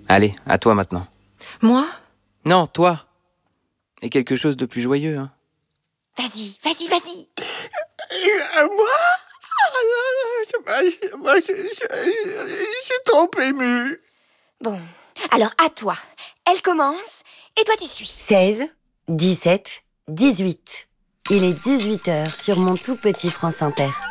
Allez, à toi maintenant. Moi? Non, toi. Et quelque chose de plus joyeux, hein. Vas-y. Moi? Je suis trop ému. Bon, alors à toi. Elle commence et toi tu suis. 16, 17, 18. Il est 18h sur mon tout petit France Inter.